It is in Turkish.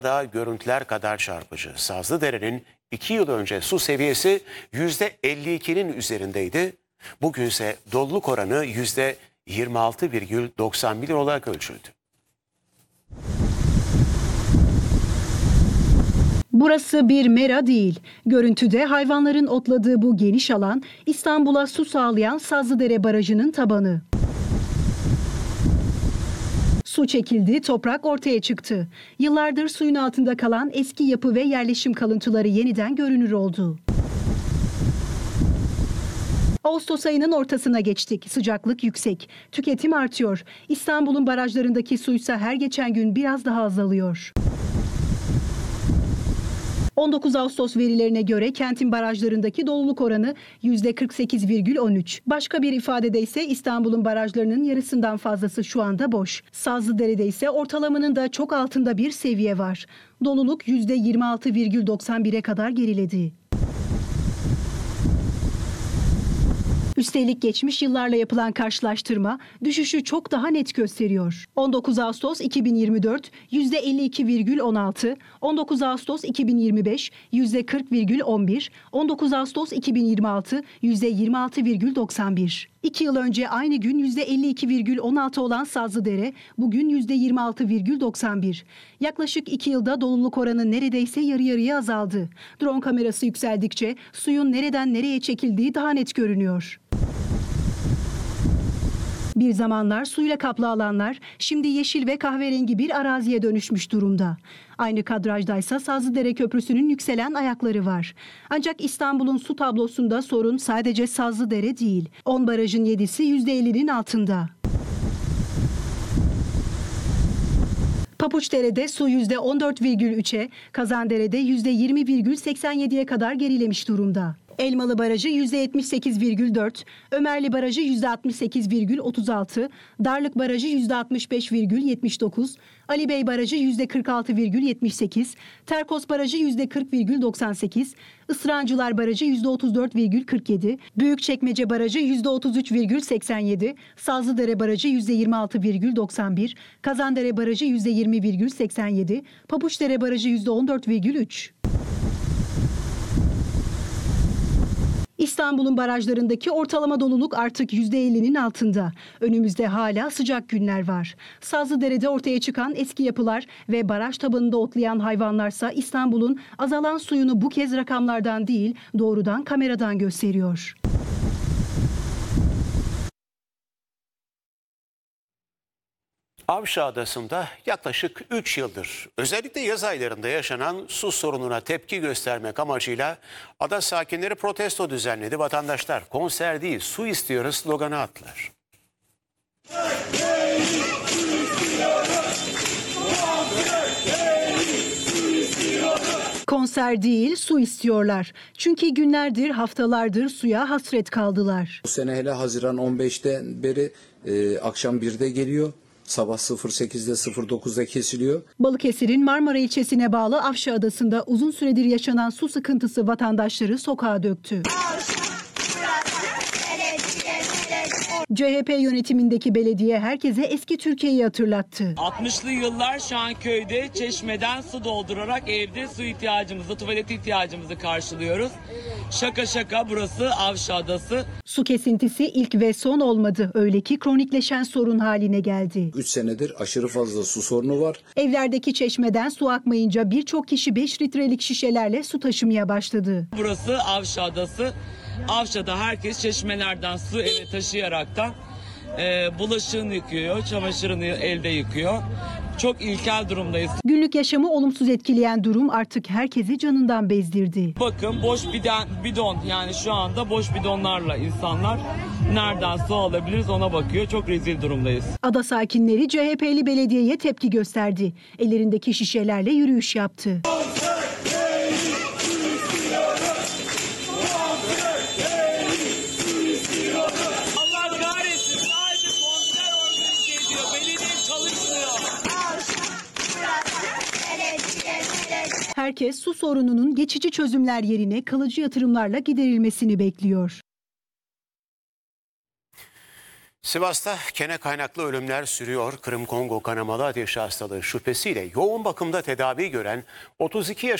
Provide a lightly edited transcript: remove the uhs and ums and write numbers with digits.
da görüntüler kadar çarpıcı. Sazlıdere'nin 2 yıl önce su seviyesi %52'nin üzerindeydi. Bugünse doluluk oranı %26,91 olarak ölçüldü. Burası bir mera değil. Görüntüde hayvanların otladığı bu geniş alan İstanbul'a su sağlayan Sazlıdere Barajı'nın tabanı. Su çekildi, toprak ortaya çıktı. Yıllardır suyun altında kalan eski yapı ve yerleşim kalıntıları yeniden görünür oldu. Ağustos ayının ortasına geçtik. Sıcaklık yüksek. Tüketim artıyor. İstanbul'un barajlarındaki suysa her geçen gün biraz daha azalıyor. 19 Ağustos verilerine göre kentin barajlarındaki doluluk oranı %48,13. Başka bir ifadede ise İstanbul'un barajlarının yarısından fazlası şu anda boş. Sazlıdere'de ise ortalamanın da çok altında bir seviye var. Doluluk %26,91'e kadar geriledi. Üstelik geçmiş yıllarla yapılan karşılaştırma düşüşü çok daha net gösteriyor. 19 Ağustos 2024 %52,16, 19 Ağustos 2025 %40,11, 19 Ağustos 2026 %26,91. 2 yıl önce aynı gün %52,16 olan Sazlıdere bugün %26,91. Yaklaşık 2 yılda doluluk oranı neredeyse yarı yarıya azaldı. Drone kamerası yükseldikçe suyun nereden nereye çekildiği daha net görünüyor. Bir zamanlar suyla kaplı alanlar şimdi yeşil ve kahverengi bir araziye dönüşmüş durumda. Aynı kadrajdaysa Sazlıdere Köprüsü'nün yükselen ayakları var. Ancak İstanbul'un su tablosunda sorun sadece Sazlıdere değil. 10 barajın 7'si %50'nin altında. Papuçdere'de su %14,3'e, Kazandere'de %20,87'ye kadar gerilemiş durumda. Elmalı Barajı %78,4, Ömerli Barajı %68,36, Darlık Barajı %65,79, Ali Bey Barajı %46,78, Terkos Barajı %40,98, Isırancılar Barajı %34,47, Büyükçekmece Barajı %33,87, Sazlıdere Barajı %26,91, Kazandere Barajı %20,87, Papuçdere Barajı %14,3. İstanbul'un barajlarındaki ortalama doluluk artık %50'nin altında. Önümüzde hala sıcak günler var. Sazlıdere'de ortaya çıkan eski yapılar ve baraj tabanında otlayan hayvanlarsa İstanbul'un azalan suyunu bu kez rakamlardan değil, doğrudan kameradan gösteriyor. Avşa Adası'nda yaklaşık 3 yıldır özellikle yaz aylarında yaşanan su sorununa tepki göstermek amacıyla ada sakinleri protesto düzenledi. Vatandaşlar konser değil su istiyoruz sloganı attılar. Konser değil, su istiyorlar. Çünkü günlerdir, haftalardır suya hasret kaldılar. Bu sene hele Haziran 15'ten beri akşam 1'de geliyor. Sabah 08'de 09'da kesiliyor. Balıkesir'in Marmara ilçesine bağlı Avşa Adası'nda uzun süredir yaşanan su sıkıntısı vatandaşları sokağa döktü. CHP yönetimindeki belediye herkese eski Türkiye'yi hatırlattı. 60'lı yıllar şu an köyde çeşmeden su doldurarak evde su ihtiyacımızı, tuvalet ihtiyacımızı karşılıyoruz. Şaka şaka burası Avşa Adası. Su kesintisi ilk ve son olmadı. Öyle ki kronikleşen sorun haline geldi. 3 senedir aşırı fazla su sorunu var. Evlerdeki çeşmeden su akmayınca birçok kişi 5 litrelik şişelerle su taşımaya başladı. Burası Avşa Adası. Avşa'da herkes çeşmelerden su eve taşıyaraktan bulaşığını yıkıyor, çamaşırını elde yıkıyor. Çok ilkel durumdayız. Günlük yaşamı olumsuz etkileyen durum artık herkesi canından bezdirdi. Bakın boş bidon yani şu anda boş bidonlarla insanlar nereden su alabiliriz ona bakıyor. Çok rezil durumdayız. Ada sakinleri CHP'li belediyeye tepki gösterdi. Ellerindeki şişelerle yürüyüş yaptı. Herkes su sorununun geçici çözümler yerine kalıcı yatırımlarla giderilmesini bekliyor. Sivas'ta kene kaynaklı ölümler sürüyor. Kırım Kongo kanamalı ateşi hastalığı şüphesiyle yoğun bakımda tedavi gören 32 yaşındaki